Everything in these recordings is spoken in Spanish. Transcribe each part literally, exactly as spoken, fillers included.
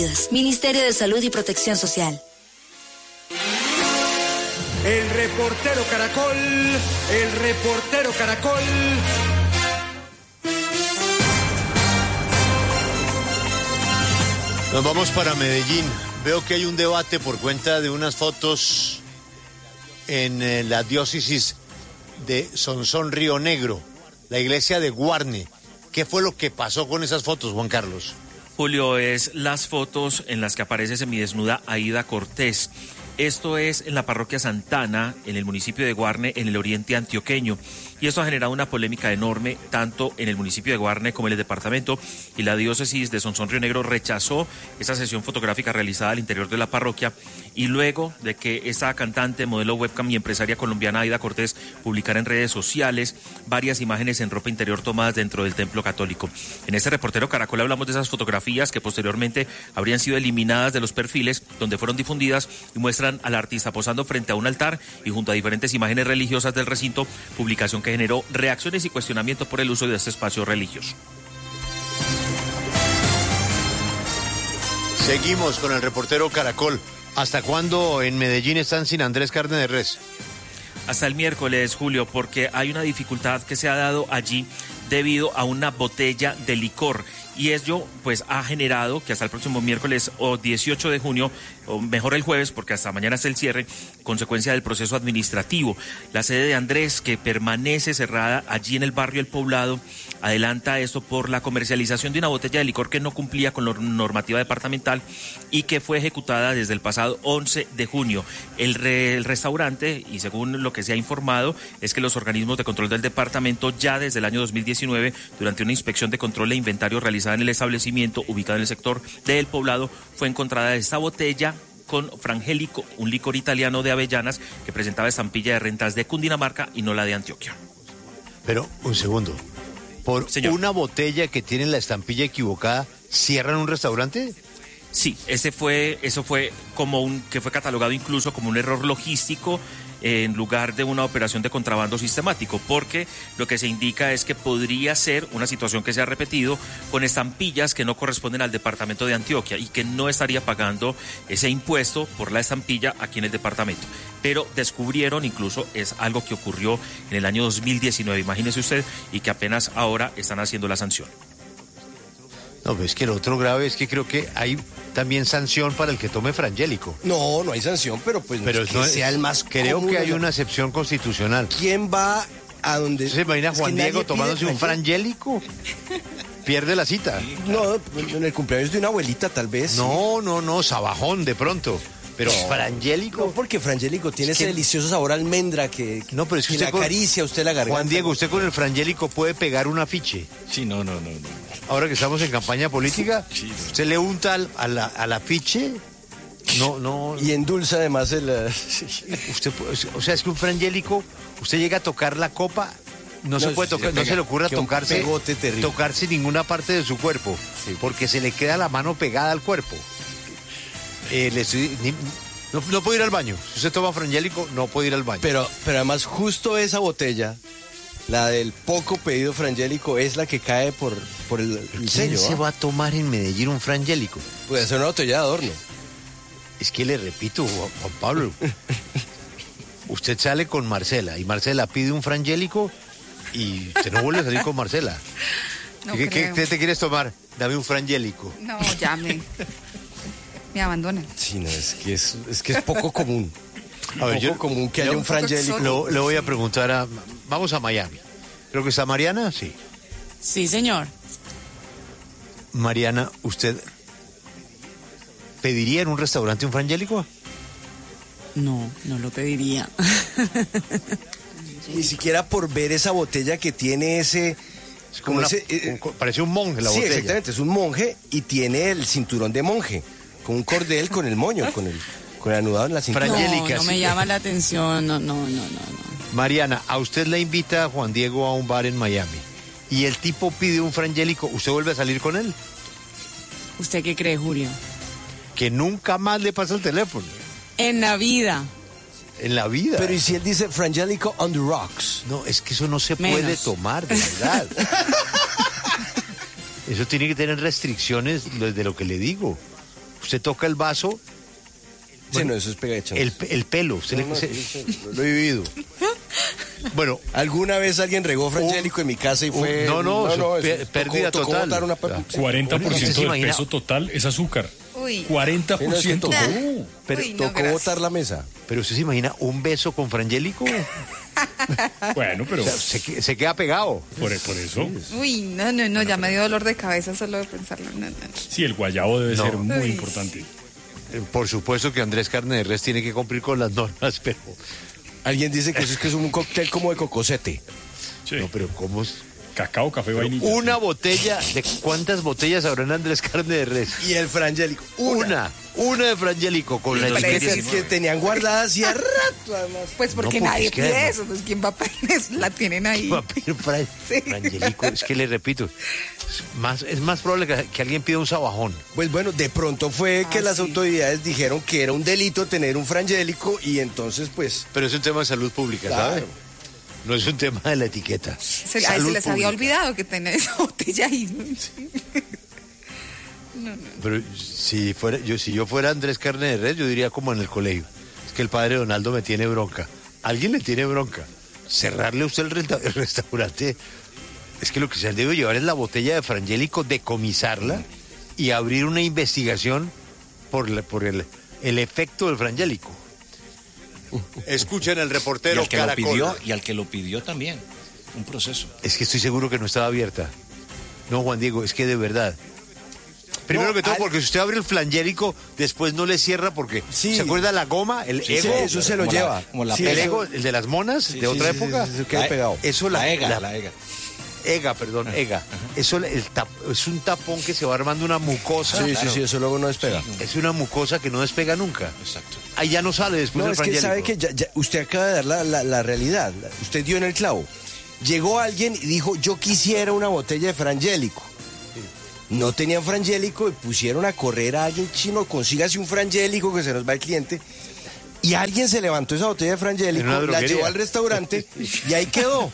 Ministerio de Salud y Protección Social. El reportero Caracol, el reportero Caracol. Nos vamos para Medellín. Veo que hay un debate por cuenta de unas fotos en eh, la diócesis de Sonsón Río Negro, la iglesia de Guarne. ¿Qué fue lo que pasó con esas fotos, Juan Carlos? Julio, es las fotos en las que aparece semidesnuda Aida Cortés. Esto es en la parroquia Santana, en el municipio de Guarne, en el oriente antioqueño. Y esto ha generado una polémica enorme, tanto en el municipio de Guarne como en el departamento. Y la diócesis de Sonsón Río Negro rechazó esa sesión fotográfica realizada al interior de la parroquia. Y luego de que esta cantante, modelo webcam y empresaria colombiana Aida Cortés publicara en redes sociales varias imágenes en ropa interior tomadas dentro del templo católico. En este reportero Caracol hablamos de esas fotografías que posteriormente habrían sido eliminadas de los perfiles donde fueron difundidas y muestran al artista posando frente a un altar y junto a diferentes imágenes religiosas del recinto, publicación que generó reacciones y cuestionamientos por el uso de este espacio religioso. Seguimos con el reportero Caracol. ¿Hasta cuándo en Medellín están sin Andrés Carne de Res? Hasta el miércoles, Julio, porque hay una dificultad que se ha dado allí debido a una botella de licor. Y ello pues ha generado que hasta el próximo miércoles o dieciocho de junio, o mejor el jueves, porque hasta mañana es el cierre, consecuencia del proceso administrativo. La sede de Andrés, que permanece cerrada allí en el barrio El Poblado, adelanta esto por la comercialización de una botella de licor que no cumplía con la normativa departamental y que fue ejecutada desde el pasado once de junio. El, re, el restaurante, y según lo que se ha informado, es que los organismos de control del departamento ya desde el año dos mil diecinueve, durante una inspección de control e inventario realizada en el establecimiento ubicado en el sector de El Poblado, fue encontrada esta botella con Frangélico, un licor italiano de avellanas que presentaba estampilla de rentas de Cundinamarca y no la de Antioquia. Pero, un segundo, ¿por Señor. una botella que tiene la estampilla equivocada, cierran un restaurante? Sí, ese fue, eso fue como un, que fue catalogado incluso como un error logístico en lugar de una operación de contrabando sistemático, porque lo que se indica es que podría ser una situación que se ha repetido con estampillas que no corresponden al departamento de Antioquia y que no estaría pagando ese impuesto por la estampilla aquí en el departamento. Pero descubrieron, incluso es algo que ocurrió en el año dos mil diecinueve, imagínese usted, y que apenas ahora están haciendo la sanción. No, pues es que lo otro grave es que creo que hay también sanción para el que tome Frangélico. No, no hay sanción, pero pues pero no es que no, sea el más creo común, que hay ¿no? una excepción constitucional. ¿Quién va a donde? ¿Se imagina a Juan Diego tomándose un Frangélico? Pierde la cita. No, en el cumpleaños de una abuelita tal vez. No, sí. no, no, sabajón de pronto. Pero no, Frangélico. No, porque Frangélico tiene es que... ese delicioso sabor a almendra que, no, pero es que, que usted le con... acaricia a usted la garganta. Juan Diego, usted con el Frangélico puede pegar un afiche. Sí, no, no, no, no. Ahora que estamos en campaña política, sí, no. usted le unta al, al, al afiche. No, no. Y endulza además el. Usted, o sea, es que un Frangélico, usted llega a tocar la copa, no, no se puede tocar, no se le ocurra tocarse, tocarse ninguna parte de su cuerpo, sí. porque se le queda la mano pegada al cuerpo. Eh, le estoy, ni, no, no puede ir al baño. Si usted toma Frangélico, no puede ir al baño. Pero, pero además, justo esa botella, la del poco pedido Frangélico, es la que cae por, por el, el ¿Quién sello. se ¿eh? va a tomar en Medellín un Frangélico? Puede ser una botella de adorno. Es que le repito, Juan Pablo, usted sale con Marcela y Marcela pide un Frangélico y usted no vuelve a salir con Marcela. No ¿Qué, creo. ¿Qué te quieres tomar? Dame un Frangélico. No, ya me, me abandonan. Sí, no, es que es, es que es poco común. A ver, poco yo, común que haya un Frangélico. Lo, le voy a preguntar a... Vamos a Miami. Creo que está Mariana, sí. Sí, señor. Mariana, ¿usted pediría en un restaurante un Frangélico? No, no lo pediría. Ni siquiera por ver esa botella que tiene ese... Es como, como una, ese, eh, un, parece un monje la sí, botella. Sí, exactamente, es un monje y tiene el cinturón de monje, con un cordel con el moño, con el, con el anudado en la cintura. No, no me llama la atención, no, no, no, no, no. Mariana, a usted le invita a Juan Diego a un bar en Miami y el tipo pide un Frangélico, ¿usted vuelve a salir con él? ¿Usted qué cree, Julio? Que nunca más le pasa el teléfono. En la vida. En la vida. Pero ¿y si él dice Frangélico on the rocks? No, es que eso no se Menos. puede tomar, de verdad. Eso tiene que tener restricciones de lo que le digo. usted toca el vaso. Bueno, sí, no, eso es pega de chanclas. El, el pelo, usted no, le, no, se, sí, sí, lo he vivido. Bueno, ¿alguna vez alguien regó frangélico en mi casa y fue... No, no, no, no eso, pérdida tocó, tocó total. botar una... cuarenta por ciento del peso total es azúcar. Uy. cuarenta por ciento. Sí, no, es que tocó, uh, pero Uy, no, tocó gracias. botar la mesa. Pero usted se imagina un beso con frangélico. Bueno, pero O sea, se, se queda pegado. por, por eso, Uy, no, no, no, ya me dio dolor de cabeza solo de pensarlo. No, no, no. sí, el guayabo debe No. ser muy Uy. importante. Eh, Por supuesto que Andrés Carne de Res tiene que cumplir con las normas, pero... Alguien dice que eso es que es un cóctel como de cocosete. Sí. No, pero ¿cómo es? Cacao, café, vainilla. Una botella, ¿de cuántas botellas habrá en Andrés Carne de Res? Y el frangélico. Una, una de frangélico con la Pero etiqueta. ese- Que tenían guardadas y a rato, además. Pues porque No, porque nadie es que pide además- eso, pues quién va a pedir eso, la tienen ahí. Va a pedir fran- Sí. frangélico, es que le repito, es más, es más probable que, que alguien pida un sabajón. Pues bueno, de pronto fue que Ah, las sí. autoridades dijeron que era un delito tener un frangélico y entonces pues... Pero es un tema de salud pública, Claro. ¿sabe? No es un tema de la etiqueta. Se, a Salud se les había pública. olvidado que tenía esa botella ahí. No, no. Pero si fuera, yo, si yo fuera Andrés Carne de Res, yo diría como en el colegio. Es que el padre Donaldo me tiene bronca. Alguien le tiene bronca. Cerrarle a usted el, renta- el restaurante. Es que lo que se debe llevar es la botella de frangélico, decomisarla y abrir una investigación por, la- por el, el efecto del frangélico. Escuchen el Y reportero al que lo Caracol. pidió, y al que lo pidió también. Un proceso. Es que estoy seguro que no estaba abierta. No, Juan Diego, es que de verdad. Primero No, que todo, al- porque si usted abre el flangélico, después no le cierra porque... Sí. ¿Se acuerda la goma? El Sí, ego. eso se lo como la- lleva. como la Sí, el pega. ego, el de las monas, Sí, de sí, otra sí, época. sí, sí, se queda La- pegado. Eso la, La ega, la- la ega. ega, perdón, ega. Eso el tap- es un tapón que se va armando una mucosa. Sí, sí, sí, eso luego no despega. Es una mucosa que no despega nunca. Exacto. Ahí ya no sale después No, del es que frangélico. sabe que ya- ya- usted acaba de dar la, la- la realidad. Usted dio en el clavo. Llegó alguien y dijo, yo quisiera una botella de frangélico. No tenían frangélico y pusieron a correr a alguien chino, consígase un frangélico que se nos va el cliente. Y alguien se levantó esa botella de frangélico, En una la droguería. llevó al restaurante y ahí quedó.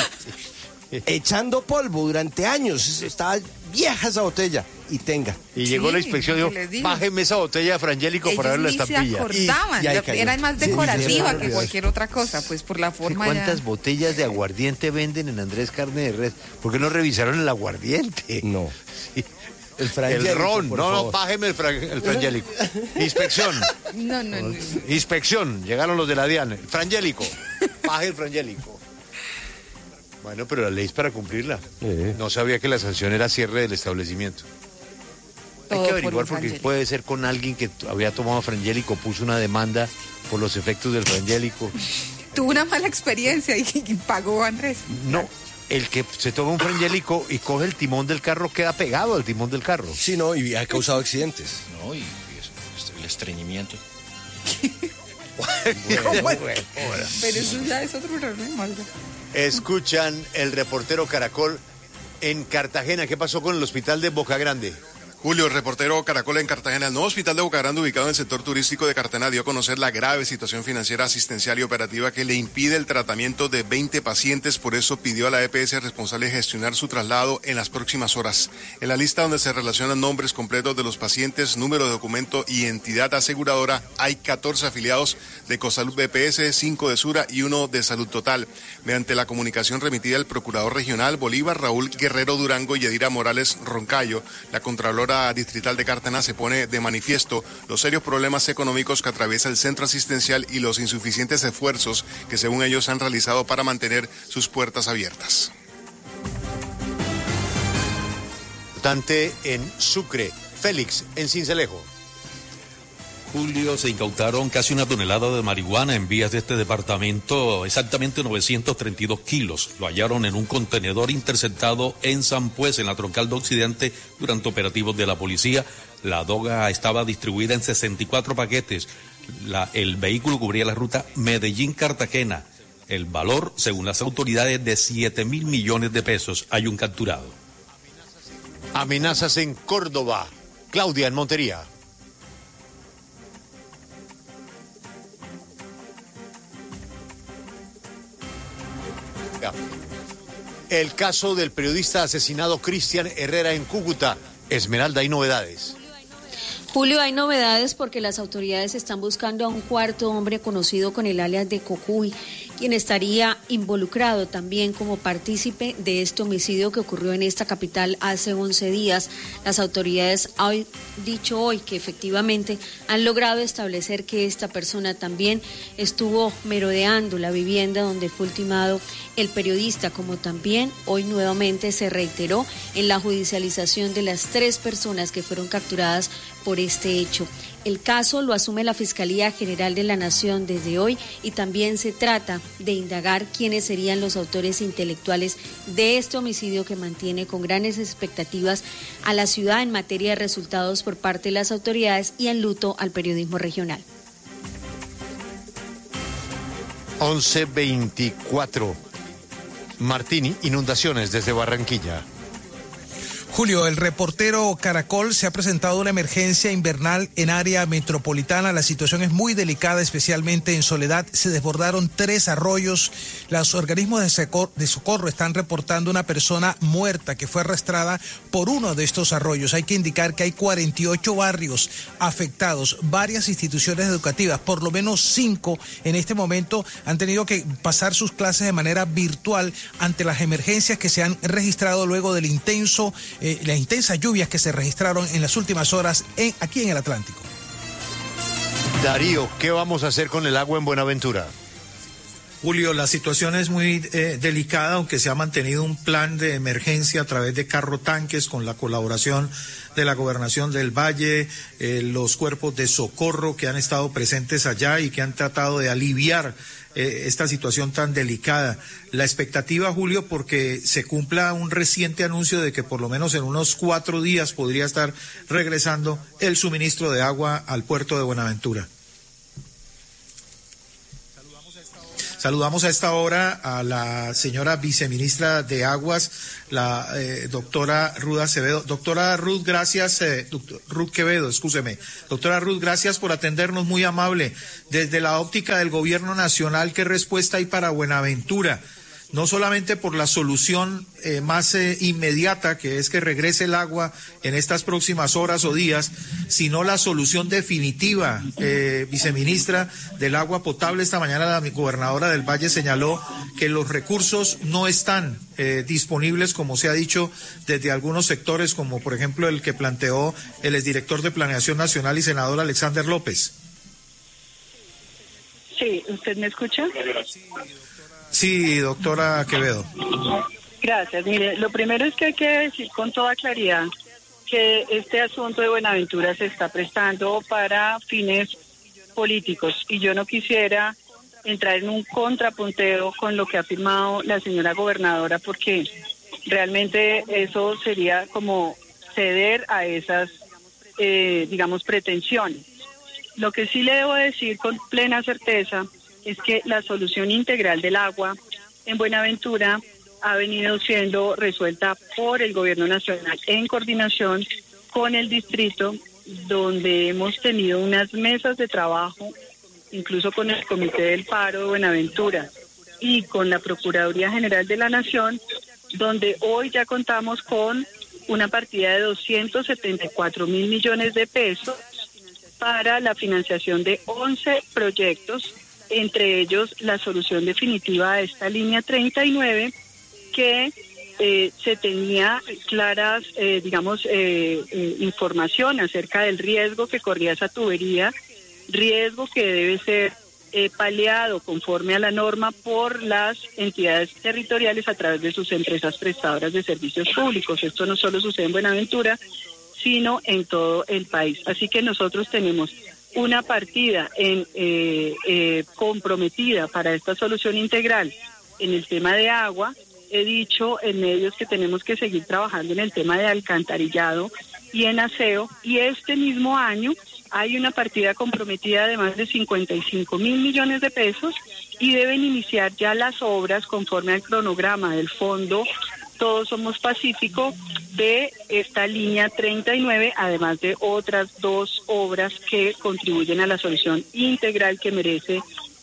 Echando polvo durante años. Estaba vieja esa botella. Y tenga. Y llegó Sí, la inspección y lo dijo, que les digo. bájeme esa botella de frangélico para ver la Ellos ni se estampilla. acordaban, Y- y ahí lo- cayó. era más Sí, decorativa sí, que sí. cualquier otra cosa, pues por la forma ¿Cuántas ya. botellas de aguardiente venden en Andrés Carne de Res? ¿Por qué no revisaron el aguardiente? No. Sí. El El frangélico, ron, por no, no, favor. bájeme el, fra- el frangélico. Inspección, No, no, no. inspección, llegaron los de la DIAN. Frangélico, baje el frangélico. Bueno, pero la ley es para cumplirla. Sí. No sabía que la sanción era cierre del establecimiento. Hay Todo que por averiguar un porque frangélico. puede ser con alguien que t- había tomado frangélico, puso una demanda por los efectos del frangélico. Tuvo una mala experiencia y, y pagó Andrés. No, el que se toma un frangélico y coge el timón del carro queda pegado al timón del carro. Sí, no, y ha causado accidentes. ¿No? Y, y es- el estreñimiento. ¿Cómo es? Pero eso ya es otro problema. oiga. Escuchan el reportero Caracol en Cartagena. ¿Qué pasó con el hospital de Boca Grande? Julio, reportero Caracol en Cartagena. El nuevo hospital de Boca Grande, ubicado en el sector turístico de Cartagena, dio a conocer la grave situación financiera, asistencial y operativa que le impide el tratamiento de veinte pacientes. Por eso pidió a la E P S responsable gestionar su traslado en las próximas horas. En la lista donde se relacionan nombres completos de los pacientes, número de documento y entidad aseguradora, hay catorce afiliados de Cosalud B P S, cinco de Sura y uno de Salud Total. Mediante la comunicación remitida al procurador regional Bolívar, Raúl Guerrero Durango y Yadira Morales Roncayo, la contralora distrital de Cartagena se pone de manifiesto los serios problemas económicos que atraviesa el centro asistencial y los insuficientes esfuerzos que según ellos han realizado para mantener sus puertas abiertas. Importante en Sucre. Félix, en Cincelejo. Julio, se incautaron casi una tonelada de marihuana en vías de este departamento, exactamente novecientos treinta y dos kilos. Lo hallaron en un contenedor interceptado en San Pues, en la troncal de Occidente, durante operativos de la policía. La droga estaba distribuida en sesenta y cuatro paquetes. La- el vehículo cubría la ruta Medellín-Cartagena. El valor, según las autoridades, de siete mil millones de pesos. Hay un capturado. Amenazas en Córdoba. Claudia, en Montería. Ya. El caso del periodista asesinado Cristian Herrera en Cúcuta. Esmeralda, hay novedades. Julio, hay novedades porque las autoridades están buscando a un cuarto hombre conocido con el alias de Cocuy, quien estaría involucrado también como partícipe de este homicidio que ocurrió en esta capital hace once días. Las autoridades han dicho hoy que efectivamente han logrado establecer que esta persona también estuvo merodeando la vivienda donde fue ultimado el periodista, como también hoy nuevamente se reiteró en la judicialización de las tres personas que fueron capturadas por este hecho. El caso lo asume la Fiscalía General de la Nación desde hoy y también se trata de indagar quiénes serían los autores intelectuales de este homicidio que mantiene con grandes expectativas a la ciudad en materia de resultados por parte de las autoridades y en luto al periodismo regional. once veinticuatro. Martini, inundaciones desde Barranquilla. Julio, el reportero Caracol, se ha presentado una emergencia invernal en área metropolitana. La situación es muy delicada, especialmente en Soledad. Se desbordaron tres arroyos. Los organismos de socorro están reportando una persona muerta que fue arrastrada por uno de estos arroyos. Hay que indicar que hay cuarenta y ocho barrios afectados, varias instituciones educativas, por lo menos cinco en este momento han tenido que pasar sus clases de manera virtual ante las emergencias que se han registrado luego del intenso Eh, las intensas lluvias que se registraron en las últimas horas en, aquí en el Atlántico. Darío, ¿qué vamos a hacer con el agua en Buenaventura? Julio, la situación es muy eh, delicada, aunque se ha mantenido un plan de emergencia a través de carro tanques con la colaboración de la Gobernación del Valle, eh, los cuerpos de socorro que han estado presentes allá y que han tratado de aliviar eh, esta situación tan delicada. La expectativa, Julio, porque se cumpla un reciente anuncio de que por lo menos en unos cuatro días podría estar regresando el suministro de agua al puerto de Buenaventura. Saludamos a esta hora a la señora viceministra de Aguas, la eh, doctora Ruth Acevedo. Doctora Ruth, gracias, eh, doctor, Ruth Quevedo, excúseme. Doctora Ruth, gracias por atendernos, muy amable. Desde la óptica del gobierno nacional, ¿qué respuesta hay para Buenaventura? No solamente por la solución eh, más eh, inmediata, que es que regrese el agua en estas próximas horas o días, sino la solución definitiva, eh, viceministra, del agua potable. Esta mañana la gobernadora del Valle señaló que los recursos no están eh, disponibles, como se ha dicho desde algunos sectores, como por ejemplo el que planteó el exdirector de Planeación Nacional y senador Alexander López. Sí, ¿usted me escucha? Sí, doctora Quevedo. Gracias. Mire, lo primero es que hay que decir con toda claridad que este asunto de Buenaventura se está prestando para fines políticos y yo no quisiera entrar en un contrapunteo con lo que ha afirmado la señora gobernadora, porque realmente eso sería como ceder a esas, eh, digamos, pretensiones. Lo que sí le debo decir con plena certeza es que la solución integral del agua en Buenaventura ha venido siendo resuelta por el gobierno nacional en coordinación con el distrito, donde hemos tenido unas mesas de trabajo, incluso con el Comité del Paro de Buenaventura y con la Procuraduría General de la Nación, donde hoy ya contamos con una partida de doscientos setenta y cuatro mil millones de pesos para la financiación de once proyectos, entre ellos la solución definitiva a esta línea treinta y nueve, que eh, se tenía claras, eh, digamos, eh, eh, información acerca del riesgo que corría esa tubería, riesgo que debe ser eh, paliado conforme a la norma por las entidades territoriales a través de sus empresas prestadoras de servicios públicos. Esto no solo sucede en Buenaventura, sino en todo el país. Así que nosotros tenemos una partida en, eh, eh, comprometida para esta solución integral en el tema de agua. He dicho en medios que tenemos que seguir trabajando en el tema de alcantarillado y en aseo, y este mismo año hay una partida comprometida de más de cincuenta y cinco mil millones de pesos y deben iniciar ya las obras conforme al cronograma del fondo Todos Somos Pacífico de esta línea treinta y nueve, además de otras dos obras que contribuyen a la solución integral que merece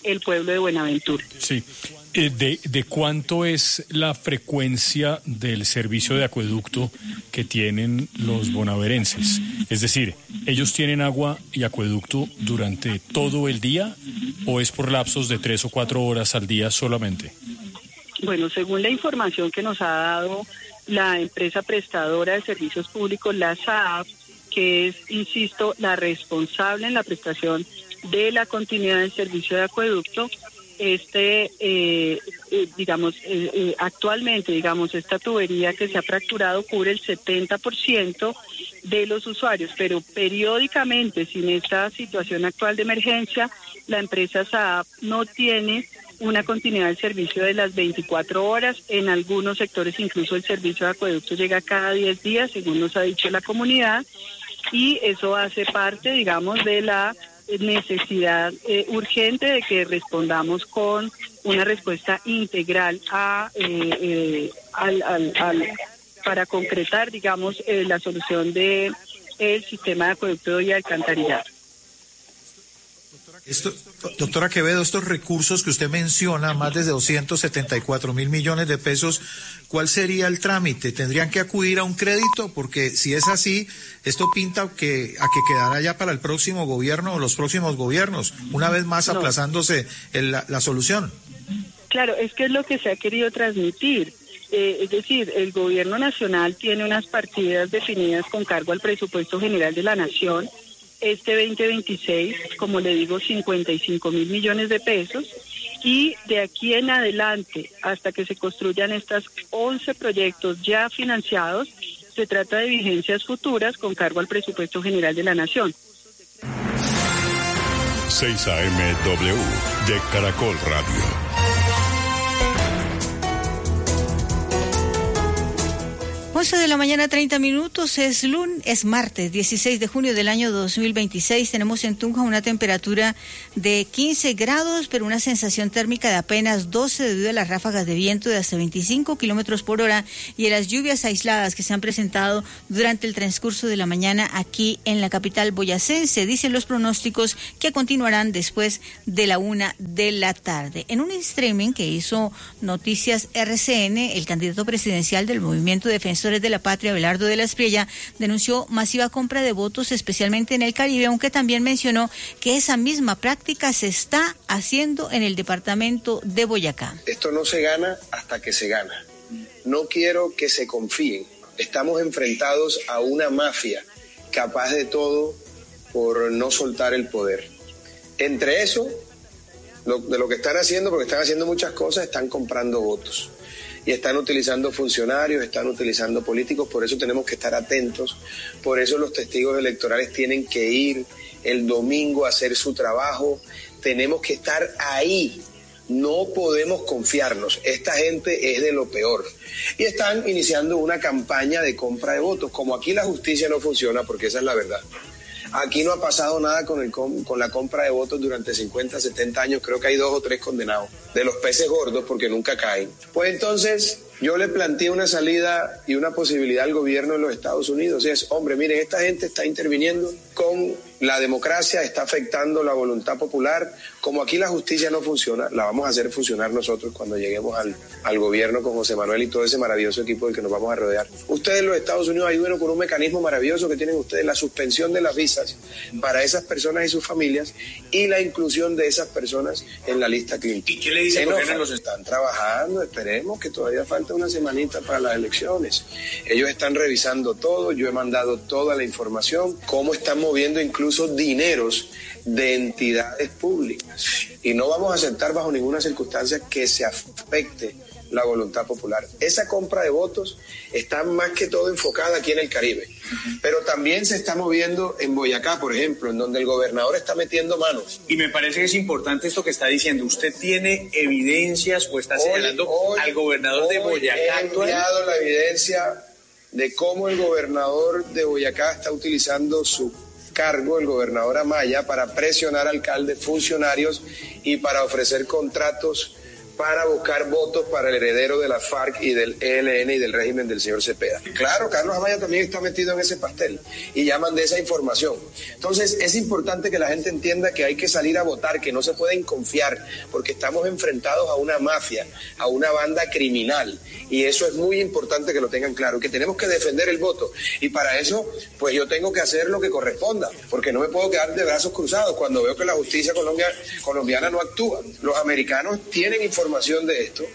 el pueblo de Buenaventura. Sí. Eh, de, ¿De cuánto es la frecuencia del servicio de acueducto que tienen los bonaverenses? Es decir, ¿ellos tienen agua y acueducto durante todo el día o es por lapsos de tres o cuatro horas al día solamente? Bueno, según la información que nos ha dado la empresa prestadora de servicios públicos, la S A A P, que es, insisto, la responsable en la prestación de la continuidad del servicio de acueducto, este, eh, eh, digamos, eh, eh, actualmente, digamos, esta tubería que se ha fracturado cubre el setenta por ciento de los usuarios, pero periódicamente, sin esta situación actual de emergencia, la empresa S A A P no tiene una continuidad del servicio de las veinticuatro horas. En algunos sectores incluso el servicio de acueducto llega cada diez días, según nos ha dicho la comunidad, y eso hace parte, digamos, de la necesidad eh, urgente de que respondamos con una respuesta integral a, eh, eh, al, al, al, para concretar, digamos, eh, la solución de el sistema de acueducto y alcantarillado. Esto, doctora Quevedo, estos recursos que usted menciona, más de doscientos setenta y cuatro mil millones de pesos, ¿cuál sería el trámite? ¿Tendrían que acudir a un crédito? Porque si es así, esto pinta que, a que quedará ya para el próximo gobierno o los próximos gobiernos, una vez más No. aplazándose el, la, la solución. Claro, es que es lo que se ha querido transmitir. Eh, es decir, el gobierno nacional tiene unas partidas definidas con cargo al presupuesto general de la Nación. Este veinte veintiséis, como le digo, cincuenta y cinco mil millones de pesos, y de aquí en adelante, hasta que se construyan estos once proyectos ya financiados, se trata de vigencias futuras con cargo al presupuesto general de la Nación. seis A M W de Caracol Radio. once de la mañana, treinta minutos, es lunes, es martes, dieciséis de junio del año dos mil veintiséis. Tenemos en Tunja una temperatura de quince grados, pero una sensación térmica de apenas doce debido a las ráfagas de viento de hasta veinticinco kilómetros por hora y a las lluvias aisladas que se han presentado durante el transcurso de la mañana aquí en la capital boyacense. Dicen los pronósticos que continuarán después de la una de la tarde. En un streaming que hizo Noticias R C N, el candidato presidencial del Movimiento Defensores de la Patria, Abelardo de la Espriella, denunció masiva compra de votos, especialmente en el Caribe, aunque también mencionó que esa misma práctica se está haciendo en el departamento de Boyacá. Esto no se gana hasta que se gana. No quiero que se confíen. Estamos enfrentados a una mafia capaz de todo por no soltar el poder. Entre eso, lo, de lo que están haciendo, porque están haciendo muchas cosas, están comprando votos. Y están utilizando funcionarios, están utilizando políticos, por eso tenemos que estar atentos, por eso los testigos electorales tienen que ir el domingo a hacer su trabajo, tenemos que estar ahí, no podemos confiarnos, esta gente es de lo peor. Y están iniciando una campaña de compra de votos, como aquí la justicia no funciona, porque esa es la verdad. Aquí no ha pasado nada con, el, con la compra de votos durante cincuenta, setenta años. Creo que hay dos o tres condenados. De los peces gordos, porque nunca caen. Pues entonces, yo le planteé una salida y una posibilidad al gobierno de los Estados Unidos. Y es, hombre, miren, esta gente está interviniendo con la democracia, está afectando la voluntad popular. Como aquí la justicia no funciona, la vamos a hacer funcionar nosotros cuando lleguemos al, al gobierno con José Manuel y todo ese maravilloso equipo del que nos vamos a rodear. Ustedes en los Estados Unidos ayuden con un mecanismo maravilloso que tienen ustedes, la suspensión de las visas para esas personas y sus familias y la inclusión de esas personas en la lista Clinton. ¿Y qué le dicen? ¿Por qué no los están trabajando? Esperemos que todavía falta una semanita para las elecciones. Ellos están revisando todo, yo he mandado toda la información, cómo están moviendo incluso dineros de entidades públicas. Y no vamos a aceptar bajo ninguna circunstancia que se afecte la voluntad popular. Esa compra de votos está más que todo enfocada aquí en el Caribe, pero también se está moviendo en Boyacá, por ejemplo, en donde el gobernador está metiendo manos. Y me parece que es importante esto que está diciendo. ¿Usted tiene evidencias o está señalando hoy, hoy, al gobernador hoy de Boyacá? He enviado la evidencia de cómo el gobernador de Boyacá está utilizando su cargo, el gobernador Amaya, para presionar alcaldes, funcionarios y para ofrecer contratos para buscar votos para el heredero de la FARC y del E L N y del régimen del señor Cepeda. Claro, Carlos Amaya también está metido en ese pastel y llaman de esa información. Entonces es importante que la gente entienda que hay que salir a votar, que no se pueden confiar, porque estamos enfrentados a una mafia, a una banda criminal, y eso es muy importante que lo tengan claro, que tenemos que defender el voto, y para eso pues yo tengo que hacer lo que corresponda, porque no me puedo quedar de brazos cruzados cuando veo que la justicia colombia, colombiana no actúa. Los americanos tienen información información de esto.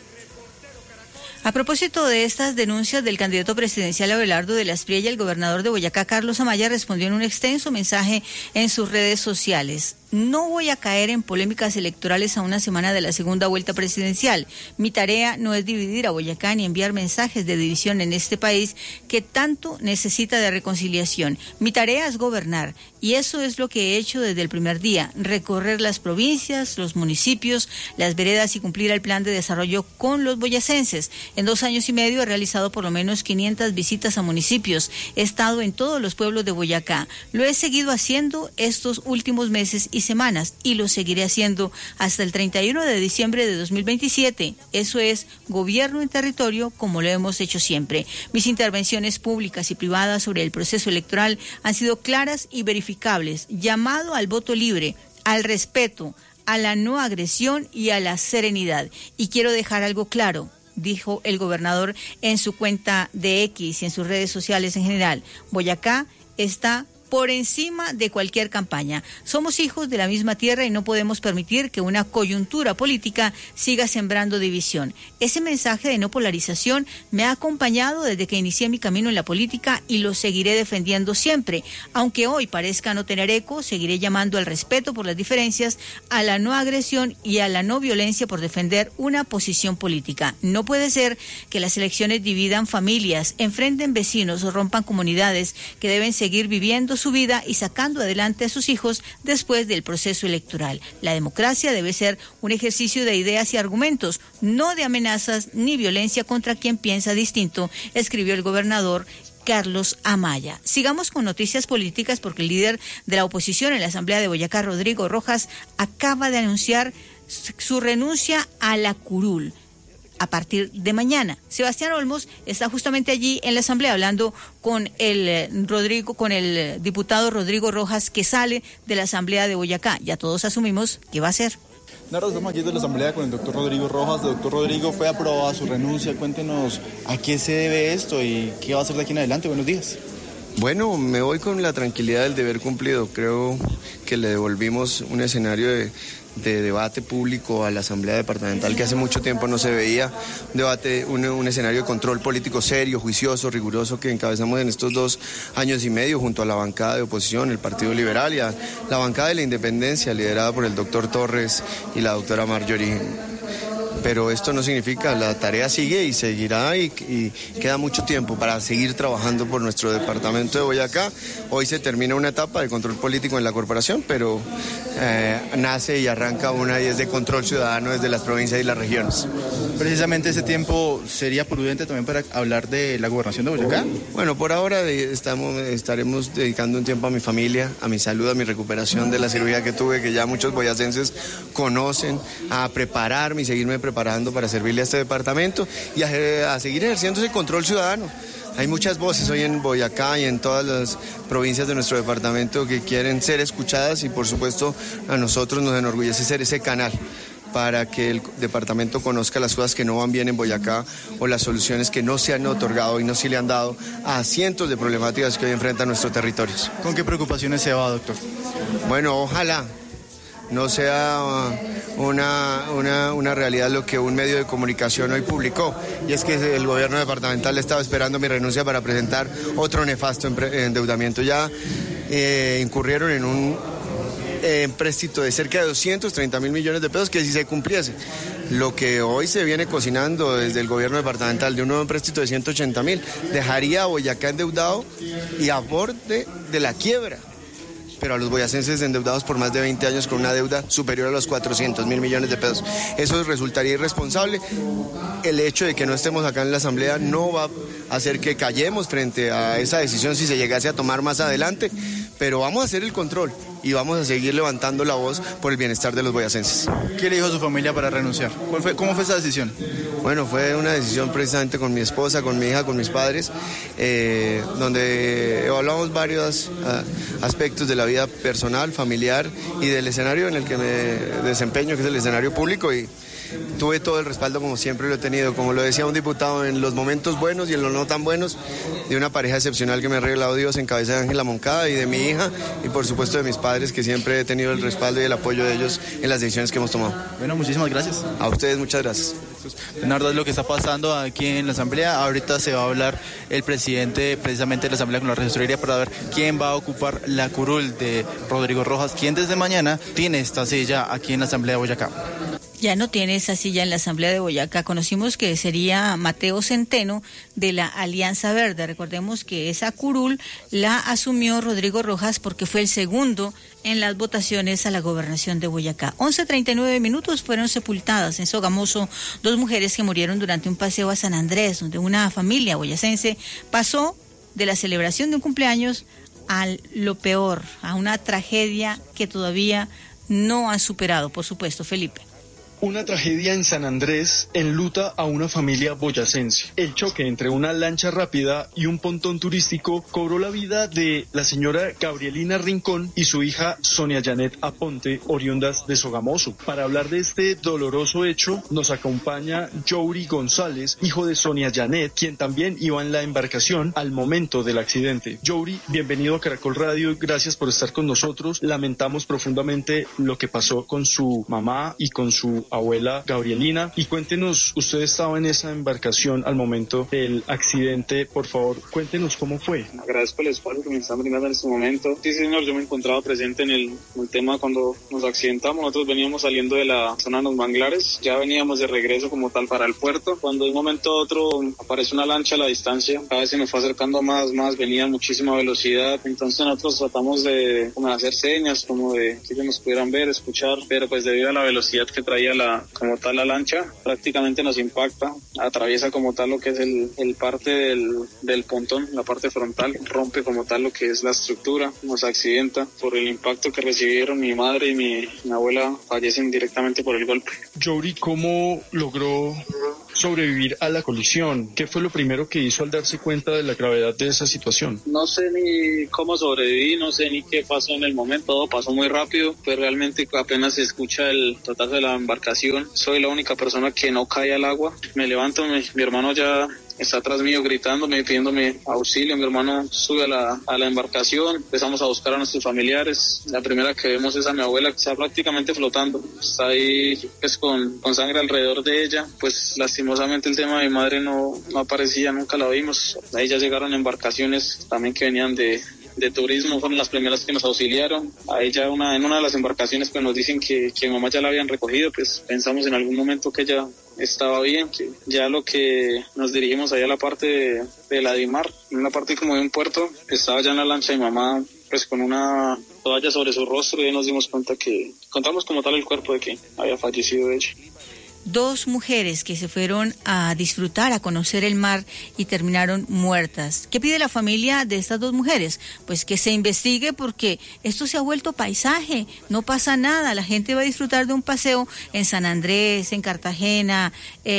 A propósito de estas denuncias del candidato presidencial Abelardo de la Espriella, el gobernador de Boyacá, Carlos Amaya, respondió en un extenso mensaje en sus redes sociales. No voy a caer en polémicas electorales a una semana de la segunda vuelta presidencial. Mi tarea no es dividir a Boyacá ni enviar mensajes de división en este país que tanto necesita de reconciliación. Mi tarea es gobernar, y eso es lo que he hecho desde el primer día: recorrer las provincias, los municipios, las veredas y cumplir el plan de desarrollo con los boyacenses. En dos años y medio he realizado por lo menos quinientas visitas a municipios. He estado en todos los pueblos de Boyacá. Lo he seguido haciendo estos últimos meses y semanas, y lo seguiré haciendo hasta el treinta y uno de diciembre de dos mil veintisiete. Eso es gobierno en territorio, como lo hemos hecho siempre. Mis intervenciones públicas y privadas sobre el proceso electoral han sido claras y verificables. Llamado al voto libre, al respeto, a la no agresión y a la serenidad. Y quiero dejar algo claro, dijo el gobernador en su cuenta de X y en sus redes sociales en general: Boyacá está por encima de cualquier campaña. Somos hijos de la misma tierra y no podemos permitir que una coyuntura política siga sembrando división. Ese mensaje de no polarización me ha acompañado desde que inicié mi camino en la política y lo seguiré defendiendo siempre. Aunque hoy parezca no tener eco, seguiré llamando al respeto por las diferencias, a la no agresión y a la no violencia por defender una posición política. No puede ser que las elecciones dividan familias, enfrenten vecinos o rompan comunidades que deben seguir viviendo su vida y sacando adelante a sus hijos después del proceso electoral. La democracia debe ser un ejercicio de ideas y argumentos, no de amenazas ni violencia contra quien piensa distinto, escribió el gobernador Carlos Amaya. Sigamos con noticias políticas, porque el líder de la oposición en la Asamblea de Boyacá, Rodrigo Rojas, acaba de anunciar su renuncia a la curul a partir de mañana. Sebastián Olmos está justamente allí en la Asamblea hablando con el Rodrigo, con el diputado Rodrigo Rojas, que sale de la Asamblea de Boyacá. Ya todos asumimos qué va a hacer. Nardo, estamos aquí de la Asamblea con el doctor Rodrigo Rojas. El doctor Rodrigo, fue aprobada su renuncia. Cuéntenos a qué se debe esto y qué va a hacer de aquí en adelante. Buenos días. Bueno, me voy con la tranquilidad del deber cumplido. Creo que le devolvimos un escenario de, de debate público a la Asamblea Departamental que hace mucho tiempo no se veía. Un debate, un, un escenario de control político serio, juicioso, riguroso, que encabezamos en estos dos años y medio junto a la bancada de oposición, el Partido Liberal, y a la bancada de la Independencia, liderada por el doctor Torres y la doctora Marjorie. Pero esto no significa, la tarea sigue y seguirá, y, y queda mucho tiempo para seguir trabajando por nuestro departamento de Boyacá. Hoy se termina una etapa de control político en la corporación, pero eh, nace y arranca una, y es de control ciudadano desde las provincias y las regiones. Precisamente ese tiempo sería prudente también para hablar de la gobernación de Boyacá. Bueno, por ahora estamos, estaremos dedicando un tiempo a mi familia, a mi salud, a mi recuperación de la cirugía que tuve, que ya muchos boyacenses conocen, a prepararme y seguirme preparando preparando para servirle a este departamento y a, a seguir ejerciendo ese control ciudadano. Hay muchas voces hoy en Boyacá y en todas las provincias de nuestro departamento que quieren ser escuchadas, y por supuesto a nosotros nos enorgullece ser ese canal para que el departamento conozca las cosas que no van bien en Boyacá o las soluciones que no se han otorgado y no se le han dado a cientos de problemáticas que hoy enfrentan nuestros territorios. ¿Con qué preocupaciones se va, doctor? Bueno, ojalá no sea una, una, una realidad lo que un medio de comunicación hoy publicó, y es que el gobierno departamental estaba esperando mi renuncia para presentar otro nefasto endeudamiento. Ya eh, incurrieron en un eh, empréstito de cerca de doscientos treinta mil millones de pesos que si se cumpliese, lo que hoy se viene cocinando desde el gobierno departamental de un nuevo empréstito de ciento ochenta mil, dejaría a Boyacá endeudado y a borde de la quiebra. Pero a los boyacenses endeudados por más de veinte años con una deuda superior a los cuatrocientos mil millones de pesos. Eso resultaría irresponsable. El hecho de que no estemos acá en la Asamblea no va a hacer que callemos frente a esa decisión si se llegase a tomar más adelante, pero vamos a hacer el control y vamos a seguir levantando la voz por el bienestar de los boyacenses. ¿Qué le dijo a su familia para renunciar? ¿Cuál fue, ¿Cómo fue esa decisión? Bueno, fue una decisión precisamente con mi esposa, con mi hija, con mis padres, eh, donde evaluamos varios uh, aspectos de la vida personal, familiar y del escenario en el que me desempeño, que es el escenario público, y tuve todo el respaldo como siempre lo he tenido, como lo decía un diputado, en los momentos buenos y en los no tan buenos, de una pareja excepcional que me ha regalado Dios en cabeza de Ángela Moncada y de mi hija y por supuesto de mis padres, que siempre he tenido el respaldo y el apoyo de ellos en las decisiones que hemos tomado. Bueno, muchísimas gracias. A ustedes muchas gracias. Leonardo, es lo que está pasando aquí en la Asamblea. Ahorita se va a hablar el presidente precisamente de la Asamblea con la registraduría para ver quién va a ocupar la curul de Rodrigo Rojas, quien desde mañana tiene esta silla aquí en la Asamblea de Boyacá. Ya no tiene esa silla en la Asamblea de Boyacá. Conocimos que sería Mateo Centeno de la Alianza Verde. Recordemos que esa curul la asumió Rodrigo Rojas porque fue el segundo en las votaciones a la gobernación de Boyacá. once treinta y nueve minutos fueron sepultadas en Sogamoso dos mujeres que murieron durante un paseo a San Andrés, donde una familia boyacense pasó de la celebración de un cumpleaños a lo peor, a una tragedia que todavía no han superado, por supuesto, Felipe. Una tragedia en San Andrés enluta a una familia boyacense. El choque entre una lancha rápida y un pontón turístico cobró la vida de la señora Gabrielina Rincón y su hija Sonia Janet Aponte, oriundas de Sogamoso. Para hablar de este doloroso hecho, nos acompaña Jouri González, hijo de Sonia Janet, quien también iba en la embarcación al momento del accidente. Jouri, bienvenido a Caracol Radio, gracias por estar con nosotros. Lamentamos profundamente lo que pasó con su mamá y con su abuela Gabrielina, y cuéntenos, usted estaba en esa embarcación al momento del accidente, por favor, cuéntenos cómo fue. Agradezco el espacio que me están brindando en este momento. Sí, señor, yo me encontraba presente en el, el tema cuando nos accidentamos. Nosotros veníamos saliendo de la zona de los manglares, ya veníamos de regreso como tal para el puerto, cuando de un momento a otro aparece una lancha a la distancia, cada vez se nos fue acercando más, más, venía a muchísima velocidad, entonces nosotros tratamos de como de hacer señas, como de que ellos nos pudieran ver, escuchar, pero pues debido a la velocidad que traía la, como tal la lancha, prácticamente nos impacta, atraviesa como tal lo que es el, el parte del, del pontón, la parte frontal, rompe como tal lo que es la estructura, nos accidenta por el impacto que recibieron mi madre y mi, mi abuela, fallecen directamente por el golpe. Jouri, ¿cómo logró sobrevivir a la colisión? ¿Qué fue lo primero que hizo al darse cuenta de la gravedad de esa situación? No sé ni cómo sobreviví, no sé ni qué pasó en el momento, todo pasó muy rápido, pero realmente apenas se escucha el totazo de la embarcación, soy la única persona que no cae al agua, me levanto, mi, mi hermano ya está atrás mío gritándome, pidiéndome auxilio, mi hermano sube a la, a la embarcación, empezamos a buscar a nuestros familiares, la primera que vemos es a mi abuela que está prácticamente flotando, está ahí pues con, con sangre alrededor de ella, pues lastimosamente el tema de mi madre no, no aparecía, nunca la vimos, ahí ya llegaron embarcaciones también que venían de de turismo, fueron las primeras que nos auxiliaron. Ahí ya una, en una de las embarcaciones pues nos dicen que, que mi mamá ya la habían recogido, pues pensamos en algún momento que ella estaba bien, que ya lo que nos dirigimos allá a la parte de, de la Dimar, en una parte como de un puerto, estaba ya en la lancha y mamá pues con una toalla sobre su rostro y ahí nos dimos cuenta que, contamos como tal el cuerpo de que había fallecido ella. Dos mujeres que se fueron a disfrutar, a conocer el mar y terminaron muertas. ¿Qué pide la familia de estas dos mujeres? Pues que se investigue porque esto se ha vuelto paisaje, no pasa nada, la gente va a disfrutar de un paseo en San Andrés, en Cartagena,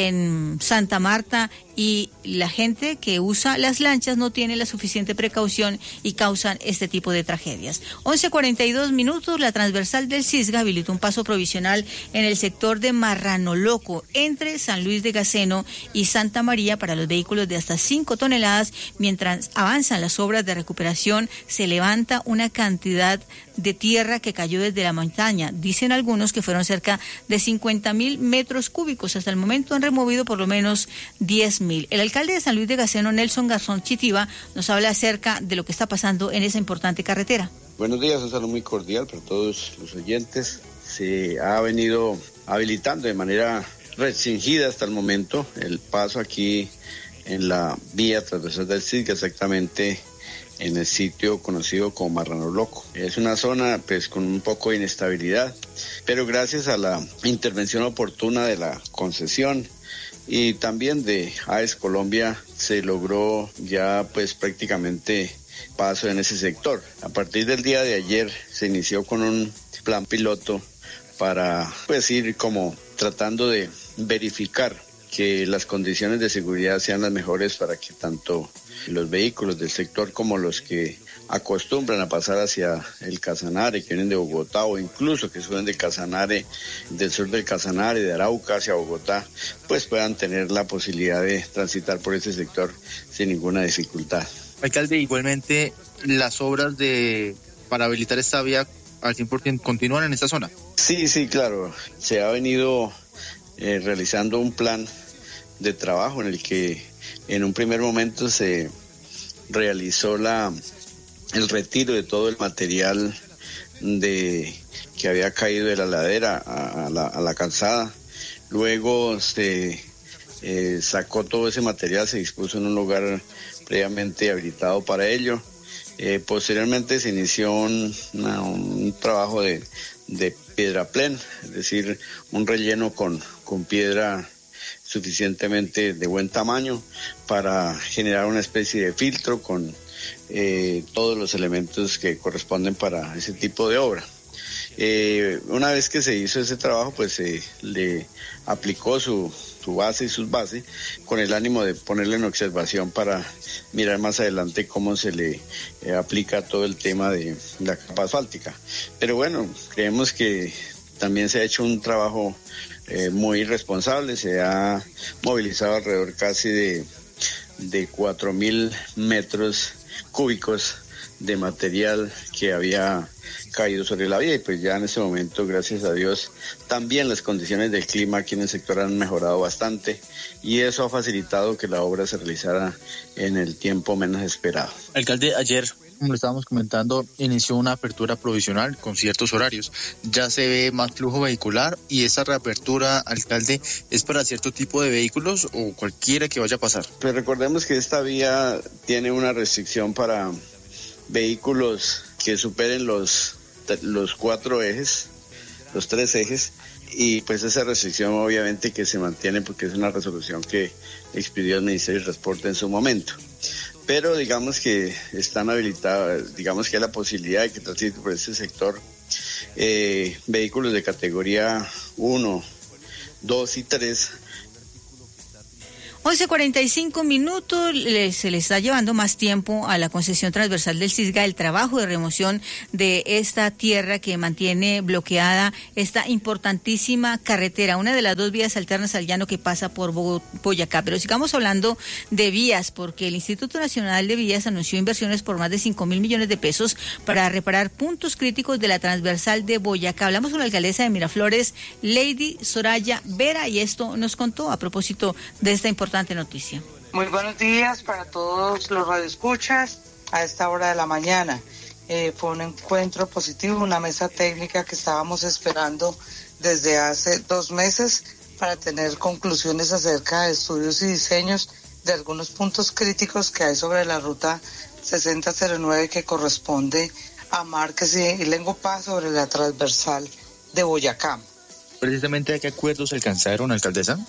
en Santa Marta, y la gente que usa las lanchas no tiene la suficiente precaución y causan este tipo de tragedias. once cuarenta y dos minutos, la transversal del Cisga habilitó un paso provisional en el sector de Marrano Loco, entre San Luis de Gaceno y Santa María para los vehículos de hasta cinco toneladas. Mientras avanzan las obras de recuperación, se levanta una cantidad de tierra que cayó desde la montaña. Dicen algunos que fueron cerca de cincuenta mil metros cúbicos. Hasta el momento han removido por lo menos diez mil. El alcalde de San Luis de Gaceno, Nelson Garzón Chitiva, nos habla acerca de lo que está pasando en esa importante carretera. Buenos días, un saludo muy cordial para todos los oyentes. Se ha venido habilitando de manera restringida hasta el momento el paso aquí en la vía transversal del Cisga, exactamente en el sitio conocido como Marrano Loco. Es una zona pues con un poco de inestabilidad, pero gracias a la intervención oportuna de la concesión y también de A E S Colombia se logró ya pues prácticamente paso en ese sector. A partir del día de ayer se inició con un plan piloto para pues ir como tratando de verificar que las condiciones de seguridad sean las mejores para que tanto los vehículos del sector como los que acostumbran a pasar hacia el Casanare, que vienen de Bogotá, o incluso que suben del Casanare, del sur del Casanare, de Arauca hacia Bogotá, pues puedan tener la posibilidad de transitar por ese sector sin ninguna dificultad. Alcalde, igualmente las obras de para habilitar esta vía al cien por ciento continúan en esta zona. Sí, sí, claro. Se ha venido eh, realizando un plan de trabajo en el que en un primer momento se realizó la el retiro de todo el material de que había caído de la ladera a, a, la, a la calzada. Luego se eh, sacó todo ese material, se dispuso en un lugar previamente habilitado para ello. Eh, posteriormente se inició un, una, un trabajo de, de piedra plen, es decir, un relleno con, con piedra suficientemente de buen tamaño para generar una especie de filtro con eh, todos los elementos que corresponden para ese tipo de obra. Eh, una vez que se hizo ese trabajo, pues se le aplicó su, su base y sus bases con el ánimo de ponerle en observación para mirar más adelante cómo se le eh, aplica todo el tema de la capa asfáltica. Pero bueno, creemos que también se ha hecho un trabajo eh, muy responsable, se ha movilizado alrededor casi de, de cuatro mil metros cúbicos de material que había caído sobre la vía, y pues ya en ese momento, gracias a Dios, también las condiciones del clima aquí en el sector han mejorado bastante y eso ha facilitado que la obra se realizara en el tiempo menos esperado. Alcalde, ayer, como lo estábamos comentando, inició una apertura provisional con ciertos horarios. Ya se ve más flujo vehicular y esa reapertura, alcalde, ¿es para cierto tipo de vehículos o cualquiera que vaya a pasar? Pues recordemos que esta vía tiene una restricción para vehículos que superen los los cuatro ejes, los tres ejes, y pues esa restricción obviamente que se mantiene porque es una resolución que expidió el Ministerio de Transporte en su momento. Pero digamos que están habilitados, digamos que hay la posibilidad de que transite por este sector eh, vehículos de categoría uno, dos y tres. once cuarenta y cinco minutos, se le está llevando más tiempo a la concesión transversal del Cisga el trabajo de remoción de esta tierra que mantiene bloqueada esta importantísima carretera, una de las dos vías alternas al llano que pasa por Boyacá. Pero sigamos hablando de vías, porque el Instituto Nacional de Vías anunció inversiones por más de cinco mil millones de pesos para reparar puntos críticos de la transversal de Boyacá. Hablamos con la alcaldesa de Miraflores, Lady Soraya Vera, y esto nos contó a propósito de esta importante noticia. Muy buenos días para todos los radioescuchas a esta hora de la mañana. Eh, fue un encuentro positivo, una mesa técnica que estábamos esperando desde hace dos meses para tener conclusiones acerca de estudios y diseños de algunos puntos críticos que hay sobre la ruta sesenta cero nueve que corresponde a Márquez y Lengopá sobre la transversal de Boyacá. ¿Precisamente a qué acuerdos alcanzaron, alcaldesa?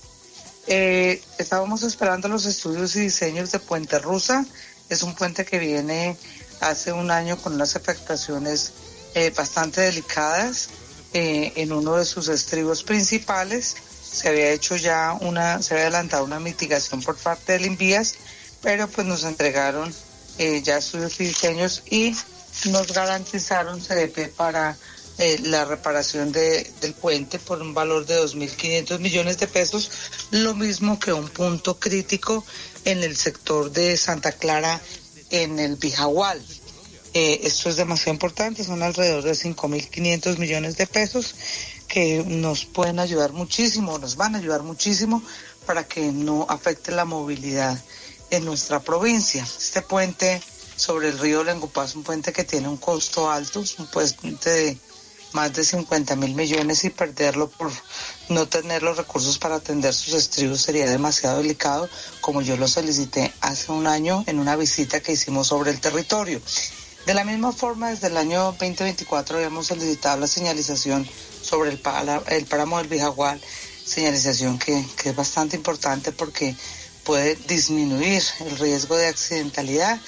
Eh, estábamos esperando los estudios y diseños de Puente Rusa. Es un puente que viene hace un año con unas afectaciones eh, bastante delicadas eh, en uno de sus estribos principales. Se había hecho ya una, se había adelantado una mitigación por parte del Invías, pero pues nos entregaron eh, ya estudios y diseños y nos garantizaron C D P para Eh, la reparación de, del puente por un valor de dos mil quinientos millones de pesos, lo mismo que un punto crítico en el sector de Santa Clara, en el Bijagual. Eh, esto es demasiado importante, son alrededor de cinco mil quinientos millones de pesos que nos pueden ayudar muchísimo, nos van a ayudar muchísimo para que no afecte la movilidad en nuestra provincia. Este puente sobre el río Lengopá es un puente que tiene un costo alto, es un puente de más de cincuenta mil millones y perderlo por no tener los recursos para atender sus estribos sería demasiado delicado, como yo lo solicité hace un año en una visita que hicimos sobre el territorio. De la misma forma, desde el año veinte veinticuatro habíamos solicitado la señalización sobre el, pala, el páramo del Bijagual, señalización que, que es bastante importante porque puede disminuir el riesgo de accidentalidad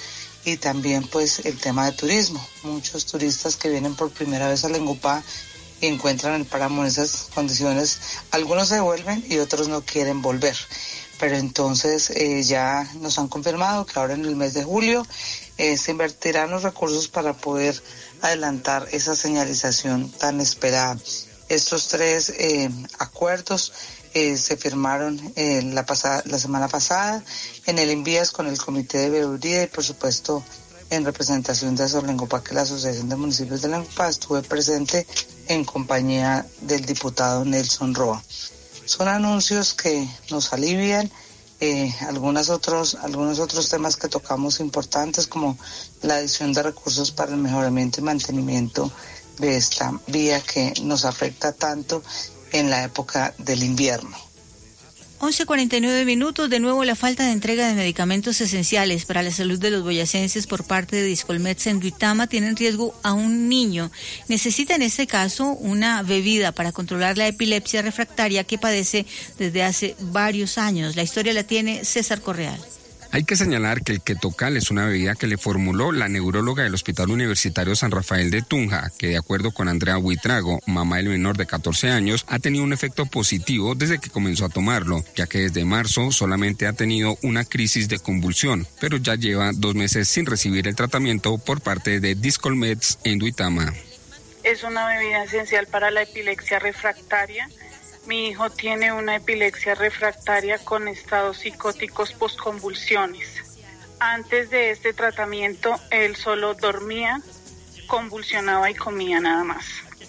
y también pues el tema de turismo. Muchos turistas que vienen por primera vez a Lengupá y encuentran el páramo en esas condiciones, algunos se devuelven y otros no quieren volver. Pero entonces eh, ya nos han confirmado que ahora en el mes de julio eh, se invertirán los recursos para poder adelantar esa señalización tan esperada. Estos tres eh, acuerdos eh, se firmaron eh, la, pasada, la semana pasada en el Invías con el Comité de Veeduría y por supuesto en representación de Asolengupá, que la Asociación de Municipios de Lengupá, estuve presente en compañía del diputado Nelson Roa. Son anuncios que nos alivian, eh, algunos otros, algunos otros temas que tocamos importantes, como la adición de recursos para el mejoramiento y mantenimiento de esta vía que nos afecta tanto en la época del invierno. once cuarenta y nueve minutos, de nuevo la falta de entrega de medicamentos esenciales para la salud de los boyacenses por parte de Discolmex en Duitama tiene en riesgo a un niño. Necesita en este caso una bebida para controlar la epilepsia refractaria que padece desde hace varios años. La historia la tiene César Correal. Hay que señalar que el Ketocal es una bebida que le formuló la neuróloga del Hospital Universitario San Rafael de Tunja, que de acuerdo con Andrea Buitrago, mamá del menor de catorce años, ha tenido un efecto positivo desde que comenzó a tomarlo, ya que desde marzo solamente ha tenido una crisis de convulsión, pero ya lleva dos meses sin recibir el tratamiento por parte de Discolmex en Duitama. Es una bebida esencial para la epilepsia refractaria. Mi hijo tiene una epilepsia refractaria con estados psicóticos postconvulsiones. Antes de este tratamiento, él solo dormía, convulsionaba y comía nada más.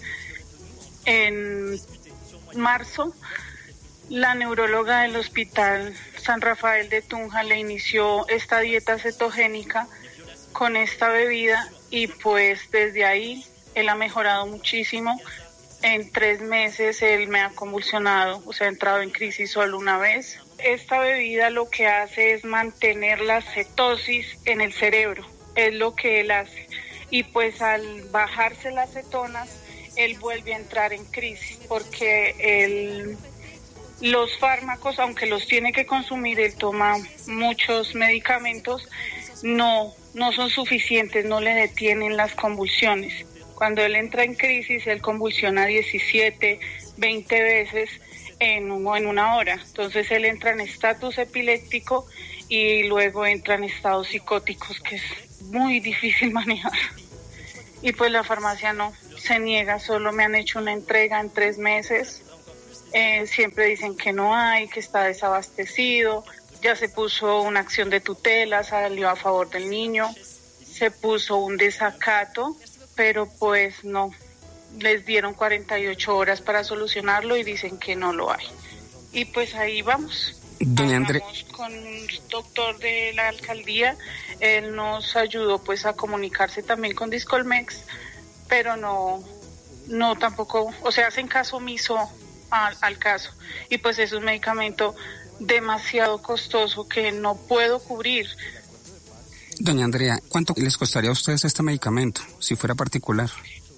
En marzo, la neuróloga del Hospital San Rafael de Tunja le inició esta dieta cetogénica con esta bebida y pues desde ahí él ha mejorado muchísimo. En tres meses él me ha convulsionado, o sea, ha entrado en crisis solo una vez. Esta bebida lo que hace es mantener la cetosis en el cerebro, es lo que él hace. Y pues al bajarse las cetonas, él vuelve a entrar en crisis, porque él, los fármacos, aunque los tiene que consumir, él toma muchos medicamentos, no, no son suficientes, no le detienen las convulsiones. Cuando él entra en crisis, él convulsiona diecisiete, veinte veces en, un, en una hora. Entonces él entra en estatus epiléptico y luego entra en estados psicóticos, que es muy difícil manejar. Y pues la farmacia no, se niega, solo me han hecho una entrega en tres meses. Eh, siempre dicen que no hay, que está desabastecido. Ya se puso una acción de tutela, salió a favor del niño. Se puso un desacato, pero pues no, les dieron cuarenta y ocho horas para solucionarlo y dicen que no lo hay. Y pues ahí vamos. Doña Andrea, con un doctor de la alcaldía, él nos ayudó pues a comunicarse también con Discolmex, pero no, no tampoco, o sea, hacen caso omiso al, al caso. Y pues es un medicamento demasiado costoso que no puedo cubrir. Doña Andrea, ¿cuánto les costaría a ustedes este medicamento, si fuera particular?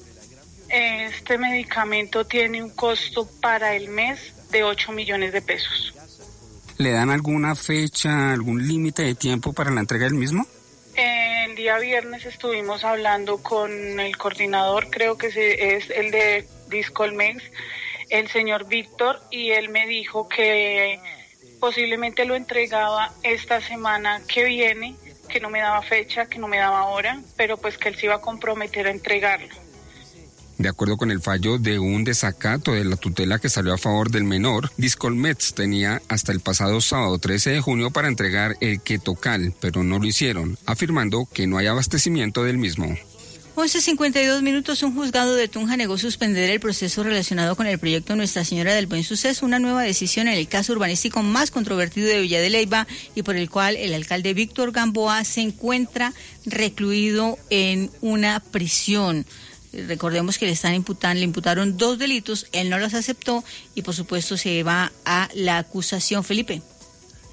Este medicamento tiene un costo para el mes de ocho millones de pesos. ¿Le dan alguna fecha, algún límite de tiempo para la entrega del mismo? El día viernes estuvimos hablando con el coordinador, creo que es el de Discolmex, el señor Víctor, y él me dijo que posiblemente lo entregaba esta semana que viene, que no me daba fecha, que no me daba hora, pero pues que él se iba a comprometer a entregarlo. De acuerdo con el fallo de un desacato de la tutela que salió a favor del menor, Discolmex tenía hasta el pasado sábado trece de junio para entregar el Ketocal, pero no lo hicieron, afirmando que no hay abastecimiento del mismo. once cincuenta y dos minutos, un juzgado de Tunja negó suspender el proceso relacionado con el proyecto Nuestra Señora del Buen Suceso, una nueva decisión en el caso urbanístico más controvertido de Villa de Leyva y por el cual el alcalde Víctor Gamboa se encuentra recluido en una prisión. Recordemos que le están imputando, le imputaron dos delitos, él no los aceptó y por supuesto se va a la acusación. Felipe.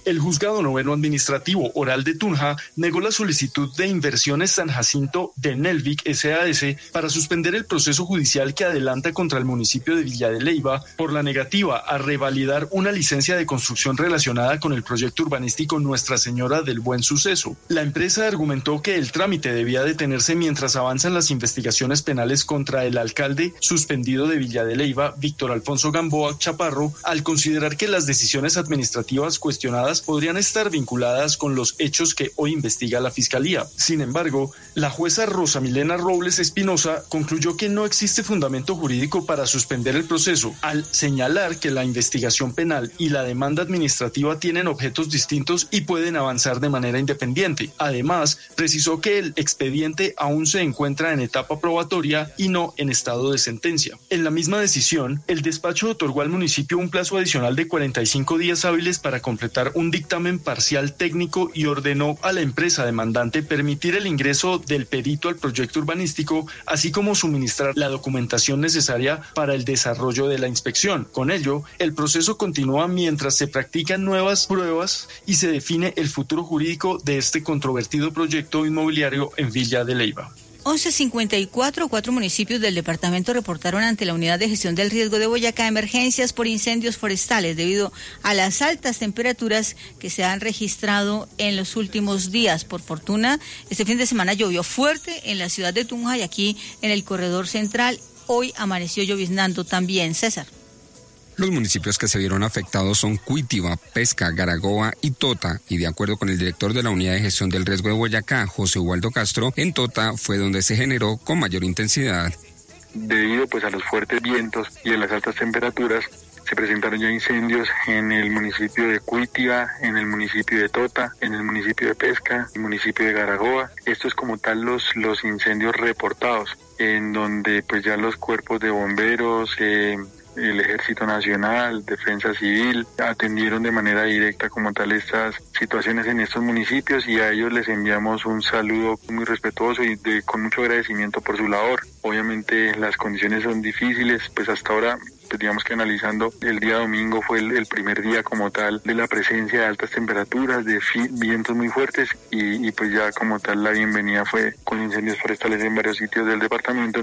El juzgado noveno administrativo oral de Tunja negó la solicitud de Inversiones San Jacinto de Nelvic S A S para suspender el proceso judicial que adelanta contra el municipio de Villa de Leyva por la negativa a revalidar una licencia de construcción relacionada con el proyecto urbanístico Nuestra Señora del Buen Suceso. La empresa argumentó que el trámite debía detenerse mientras avanzan las investigaciones penales contra el alcalde suspendido de Villa de Leyva, Víctor Alfonso Gamboa Chaparro, al considerar que las decisiones administrativas cuestionadas podrían estar vinculadas con los hechos que hoy investiga la Fiscalía. Sin embargo, la jueza Rosa Milena Robles Espinosa concluyó que no existe fundamento jurídico para suspender el proceso, al señalar que la investigación penal y la demanda administrativa tienen objetos distintos y pueden avanzar de manera independiente. Además, precisó que el expediente aún se encuentra en etapa probatoria y no en estado de sentencia. En la misma decisión, el despacho otorgó al municipio un plazo adicional de cuarenta y cinco días hábiles para completar un dictamen parcial técnico y ordenó a la empresa demandante permitir el ingreso del perito al proyecto urbanístico, así como suministrar la documentación necesaria para el desarrollo de la inspección. Con ello, el proceso continúa mientras se practican nuevas pruebas y se define el futuro jurídico de este controvertido proyecto inmobiliario en Villa de Leyva. once cincuenta y cuatro, cuatro municipios del departamento reportaron ante la Unidad de Gestión del Riesgo de Boyacá emergencias por incendios forestales debido a las altas temperaturas que se han registrado en los últimos días. Por fortuna, este fin de semana llovió fuerte en la ciudad de Tunja y aquí en el corredor central. Hoy amaneció lloviznando también. César. Los municipios que se vieron afectados son Cuitiba, Pesca, Garagoa y Tota, y de acuerdo con el director de la Unidad de Gestión del Riesgo de Boyacá, José Ubaldo Castro, en Tota fue donde se generó con mayor intensidad. Debido pues a los fuertes vientos y a las altas temperaturas, se presentaron ya incendios en el municipio de Cuitiba, en el municipio de Tota, en el municipio de Pesca, el municipio de Garagoa. Esto es como tal los, los incendios reportados, en donde pues ya los cuerpos de bomberos, eh, el Ejército Nacional, Defensa Civil, atendieron de manera directa como tal estas situaciones en estos municipios y a ellos les enviamos un saludo muy respetuoso y de, con mucho agradecimiento por su labor. Obviamente las condiciones son difíciles, pues hasta ahora, pues digamos que analizando, el día domingo fue el, el primer día como tal de la presencia de altas temperaturas, de fi, vientos muy fuertes y, y pues ya como tal la bienvenida fue con incendios forestales en varios sitios del departamento.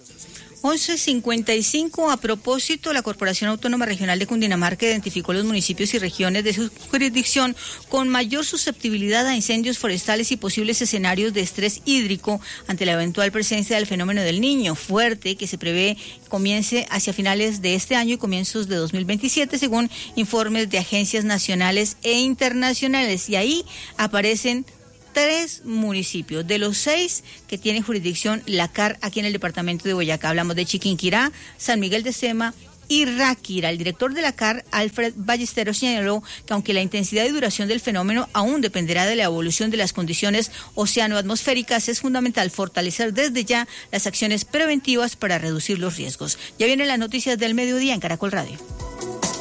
once cincuenta y cinco, a propósito, la Corporación Autónoma Regional de Cundinamarca identificó los municipios y regiones de su jurisdicción con mayor susceptibilidad a incendios forestales y posibles escenarios de estrés hídrico ante la eventual presencia del fenómeno del Niño fuerte que se prevé comience hacia finales de este año y comienzos de dos mil veintisiete, según informes de agencias nacionales e internacionales. Y ahí aparecen tres municipios, de los seis que tienen jurisdicción la C A R aquí en el departamento de Boyacá. Hablamos de Chiquinquirá, San Miguel de Sema y Ráquira. El director de la C A R, Alfred Ballesteros, señaló que aunque la intensidad y duración del fenómeno aún dependerá de la evolución de las condiciones oceanoatmosféricas, es fundamental fortalecer desde ya las acciones preventivas para reducir los riesgos. Ya vienen las noticias del mediodía en Caracol Radio.